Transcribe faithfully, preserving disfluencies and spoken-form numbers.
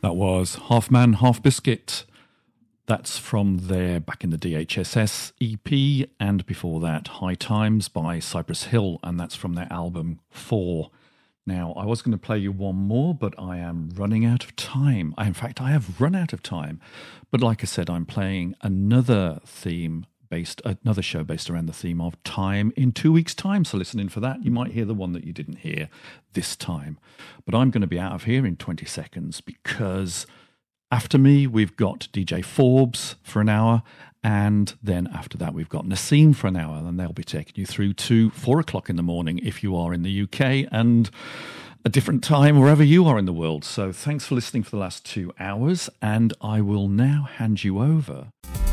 That was Half Man, Half Biscuit. That's from their Back in the D H S S E P, and before that, High Times by Cypress Hill, and that's from their album Four. Now, I was going to play you one more, but I am running out of time. In fact, I have run out of time. But like I said, I'm playing another theme based, another show based around the theme of time in two weeks' time. So listen in for that. You might hear the one that you didn't hear this time. But I'm going to be out of here in twenty seconds because after me, we've got D J Forbes for an hour. And then after that, we've got Nassim for an hour, and they'll be taking you through to four o'clock in the morning if you are in the U K, and a different time wherever you are in the world. So thanks for listening for the last two hours, and I will now hand you over